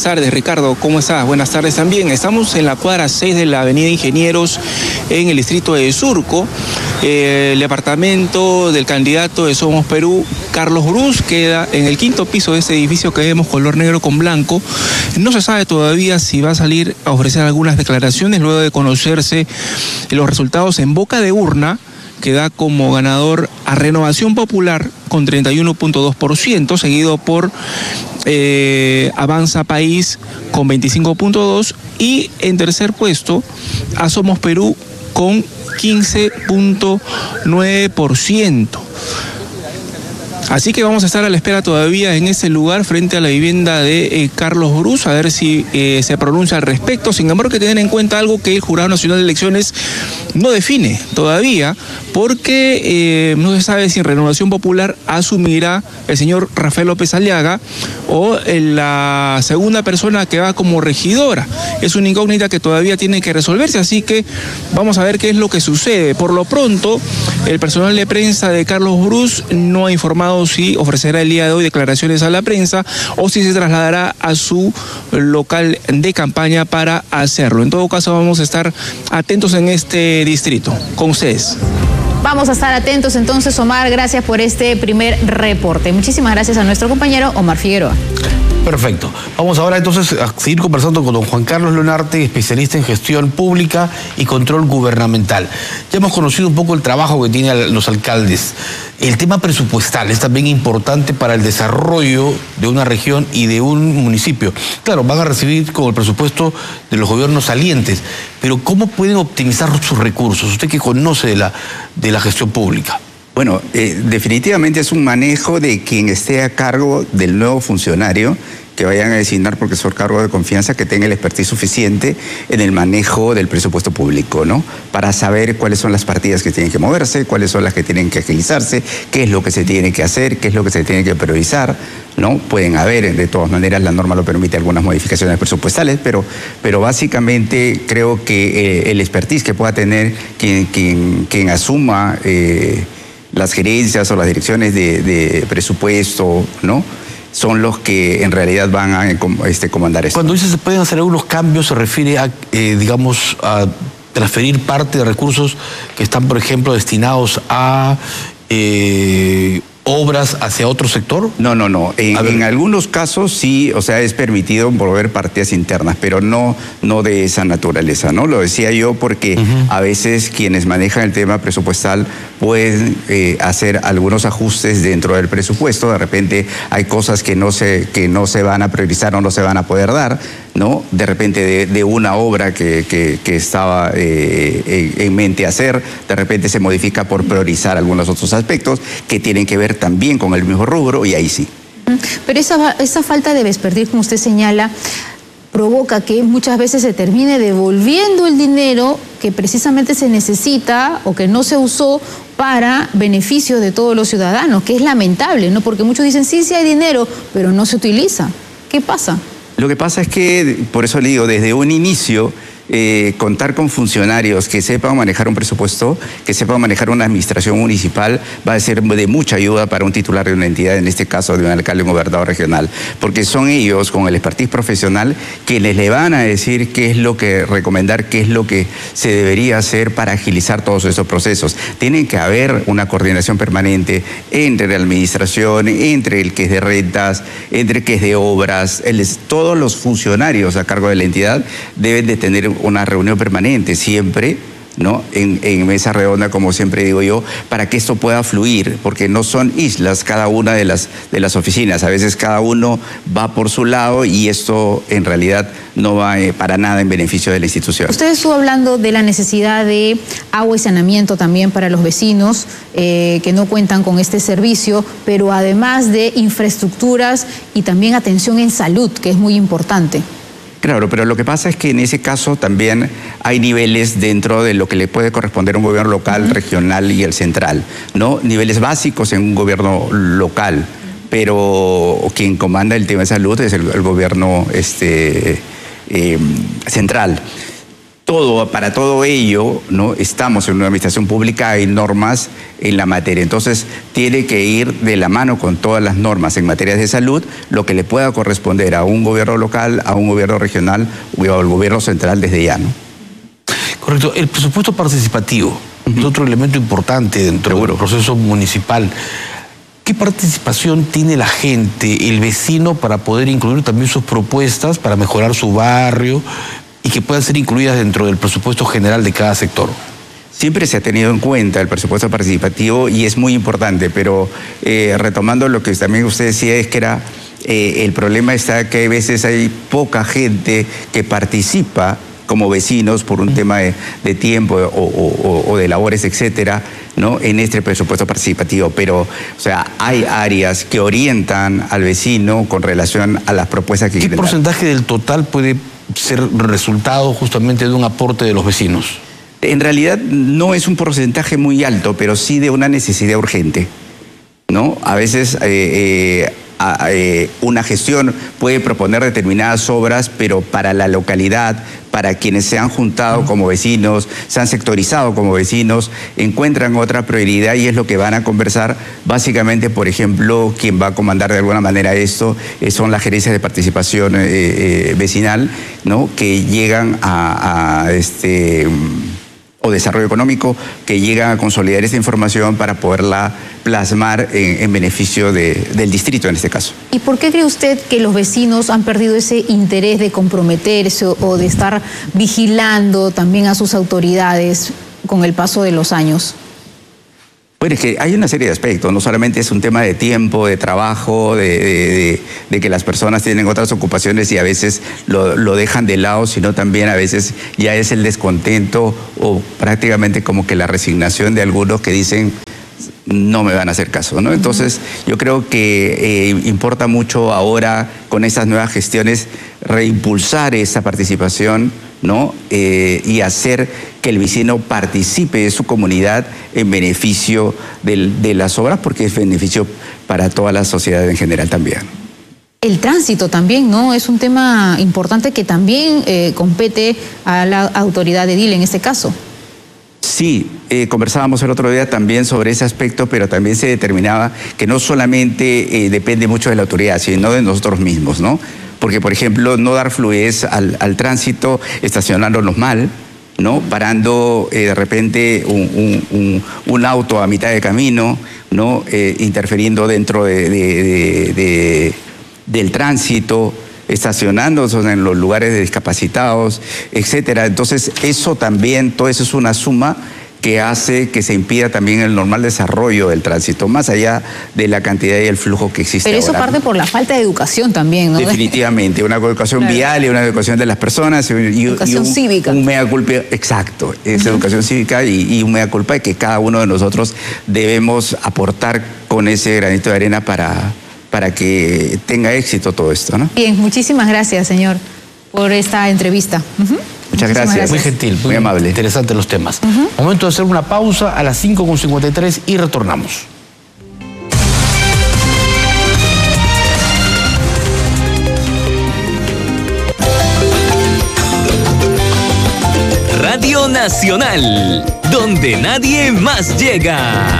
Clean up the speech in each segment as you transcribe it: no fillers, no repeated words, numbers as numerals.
tardes, Ricardo. ¿Cómo estás? Buenas tardes también. Estamos en la cuadra 6 de la avenida Ingenieros, en el distrito de Surco. El departamento del candidato de Somos Perú, Carlos Brus, queda en el 5º piso de este edificio que vemos color negro con blanco. No se sabe todavía si va a salir a ofrecer algunas declaraciones luego de conocerse los resultados en boca de urna, que da como ganador a Renovación Popular con 31.2%, seguido por Avanza País con 25.2% y en tercer puesto a Somos Perú con 15.9%. Así que vamos a estar a la espera todavía en ese lugar frente a la vivienda de Carlos Brus, a ver si se pronuncia al respecto. Sin embargo, hay que tener en cuenta algo que el Jurado Nacional de Elecciones no define todavía, porque no se sabe si en Renovación Popular asumirá el señor Rafael López Aliaga o la segunda persona que va como regidora. Es una incógnita que todavía tiene que resolverse, así que vamos a ver qué es lo que sucede. Por lo pronto, el personal de prensa de Carlos Brus no ha informado si ofrecerá el día de hoy declaraciones a la prensa o si se trasladará a su local de campaña para hacerlo. En todo caso, vamos a estar atentos en este distrito. Con ustedes. Vamos a estar atentos entonces, Omar. Gracias por este primer reporte. Muchísimas gracias a nuestro compañero Omar Figueroa. Perfecto. Vamos ahora entonces a seguir conversando con don Juan Carlos Leonarte, especialista en gestión pública y control gubernamental. Ya hemos conocido un poco el trabajo que tienen los alcaldes. El tema presupuestal es también importante para el desarrollo de una región y de un municipio. Claro, van a recibir con el presupuesto de los gobiernos salientes, pero ¿cómo pueden optimizar sus recursos? Usted que conoce de la gestión pública. Bueno, definitivamente es un manejo de quien esté a cargo del nuevo funcionario que vayan a designar porque es por cargo de confianza, que tenga el expertise suficiente en el manejo del presupuesto público, ¿no? Para saber cuáles son las partidas que tienen que moverse, cuáles son las que tienen que agilizarse, qué es lo que se tiene que hacer, qué es lo que se tiene que priorizar, ¿no? Pueden haber, de todas maneras, la norma lo permite, algunas modificaciones presupuestales, pero básicamente creo que el expertise que pueda tener quien asuma las gerencias o las direcciones de presupuesto, ¿no? Son los que en realidad van a comandar esto. Cuando dice se pueden hacer algunos cambios, se refiere a, digamos, a transferir parte de recursos que están, por ejemplo, destinados a obras hacia otro sector. No. En algunos casos sí, o sea, es permitido mover partidas internas, pero no de esa naturaleza, ¿no? Lo decía yo porque a veces quienes manejan el tema presupuestal pueden hacer algunos ajustes dentro del presupuesto. De repente hay cosas que no se van a priorizar o no se van a poder dar, ¿no? De repente de una obra que estaba en mente hacer, de repente se modifica por priorizar algunos otros aspectos que tienen que ver también con el mismo rubro, y ahí sí. Pero esa falta de expertise, como usted señala, provoca que muchas veces se termine devolviendo el dinero que precisamente se necesita o que no se usó para beneficio de todos los ciudadanos, que es lamentable, ¿no? Porque muchos dicen, sí hay dinero, pero no se utiliza. ¿Qué pasa? Lo que pasa es que, por eso le digo, desde un inicio, contar con funcionarios que sepan manejar un presupuesto, que sepan manejar una administración municipal, va a ser de mucha ayuda para un titular de una entidad, en este caso de un alcalde o un gobernador regional, porque son ellos, con el expertise profesional, quienes le van a decir qué es lo que recomendar, qué es lo que se debería hacer para agilizar todos esos procesos. Tiene que haber una coordinación permanente entre la administración, entre el que es de rentas, entre el que es de obras. Todos los funcionarios a cargo de la entidad deben de tener una reunión permanente siempre, ¿no? En mesa redonda, como siempre digo yo, para que esto pueda fluir, porque no son islas cada una de las oficinas. A veces cada uno va por su lado y esto en realidad no va para nada en beneficio de la institución. Usted estuvo hablando de la necesidad de agua y saneamiento también para los vecinos que no cuentan con este servicio, pero además de infraestructuras y también atención en salud, que es muy importante. Claro, pero lo que pasa es que en ese caso también hay niveles dentro de lo que le puede corresponder a un gobierno local, regional y el central, ¿no? Niveles básicos en un gobierno local, pero quien comanda el tema de salud es el gobierno central. para todo ello, ¿no? Estamos en una administración pública, hay normas en la materia. Entonces, tiene que ir de la mano con todas las normas en materia de salud, lo que le pueda corresponder a un gobierno local, a un gobierno regional o al gobierno central desde ya, ¿no? Correcto. El presupuesto participativo es otro elemento importante dentro del proceso municipal. ¿Qué participación tiene la gente, el vecino, para poder incluir también sus propuestas para mejorar su barrio y que puedan ser incluidas dentro del presupuesto general de cada sector? Siempre se ha tenido en cuenta el presupuesto participativo y es muy importante, pero retomando lo que también usted decía, es que el problema está que a veces hay poca gente que participa como vecinos por un tema de tiempo o de labores, etcétera, ¿no? En este presupuesto participativo. Pero, o sea, hay áreas que orientan al vecino con relación a las propuestas que quieren dar. ¿Qué porcentaje del total puede ser resultado justamente de un aporte de los vecinos? En realidad no es un porcentaje muy alto, pero sí de una necesidad urgente, ¿no? A veces una gestión puede proponer determinadas obras, pero para la localidad, para quienes se han juntado como vecinos, se han sectorizado como vecinos, encuentran otra prioridad y es lo que van a conversar. Básicamente, por ejemplo, quien va a comandar de alguna manera esto son las gerencias de participación vecinal, ¿no? Que llegan o desarrollo económico, que llegan a consolidar esta información para poderla plasmar en beneficio del distrito en este caso. ¿Y por qué cree usted que los vecinos han perdido ese interés de comprometerse o de estar vigilando también a sus autoridades con el paso de los años? Bueno, es que hay una serie de aspectos, no solamente es un tema de tiempo, de trabajo, de que las personas tienen otras ocupaciones y a veces lo dejan de lado, sino también a veces ya es el descontento o prácticamente como que la resignación de algunos que dicen no me van a hacer caso, ¿no? Entonces yo creo que importa mucho ahora con estas nuevas gestiones reimpulsar esa participación, ¿no? Y hacer que el vecino participe de su comunidad en beneficio de las obras, porque es beneficio para toda la sociedad en general también. El tránsito también, ¿no? Es un tema importante que también compete a la autoridad edil en este caso. Sí, conversábamos el otro día también sobre ese aspecto, pero también se determinaba que no solamente depende mucho de la autoridad, sino de nosotros mismos, ¿no? Porque, por ejemplo, no dar fluidez al tránsito, estacionándonos mal, ¿no? Parando de repente un auto a mitad de camino, ¿no? Interfiriendo dentro del tránsito, estacionándose en los lugares de discapacitados, etcétera. Entonces, todo eso es una suma que hace que se impida también el normal desarrollo del tránsito, más allá de la cantidad y el flujo que existe. Pero eso ahora, parte por la falta de educación también, ¿no? Definitivamente, una educación vial y una educación de las personas. Educación cívica. Un mea culpa, exacto, es educación cívica y un mea culpa que cada uno de nosotros debemos aportar con ese granito de arena para que tenga éxito todo esto, ¿no? Bien, muchísimas gracias, señor, por esta entrevista. Muchas gracias. Muy gentil, muy amable. Interesante los temas. Momento de hacer una pausa a las 5:53 y retornamos. Radio Nacional, donde nadie más llega.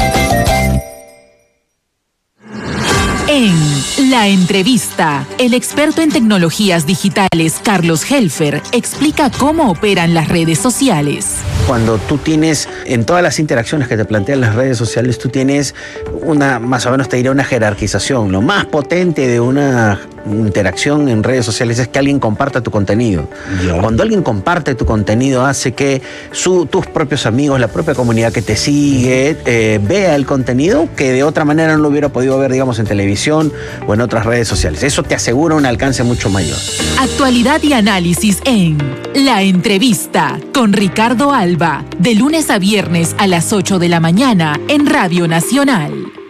En La Entrevista, el experto en tecnologías digitales Carlos Helfer explica cómo operan las redes sociales. Cuando tú tienes, en todas las interacciones que te plantean las redes sociales, tú tienes más o menos te diré una jerarquización. Lo más potente de una interacción en redes sociales es que alguien comparta tu contenido. Cuando alguien comparte tu contenido, hace que tus propios amigos, la propia comunidad que te sigue, vea el contenido que de otra manera no lo hubiera podido ver, digamos, en televisión o en otras redes sociales. Eso te asegura un alcance mucho mayor. Actualidad y análisis en La Entrevista con Ricardo Alba, de lunes a viernes a las 8 de la mañana en Radio Nacional.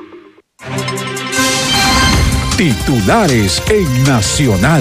Titulares en Nacional.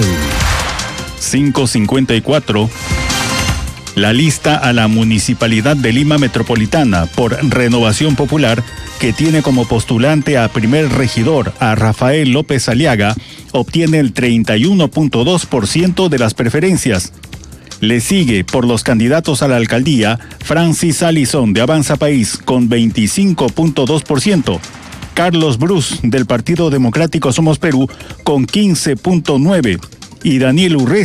5:54. La lista a la Municipalidad de Lima Metropolitana por Renovación Popular, que tiene como postulante a primer regidor a Rafael López Aliaga, obtiene el 31.2% de las preferencias. Le sigue por los candidatos a la alcaldía Francis Allison de Avanza País con 25.2%, Carlos Brus del Partido Democrático Somos Perú con 15.9% y Daniel Urresti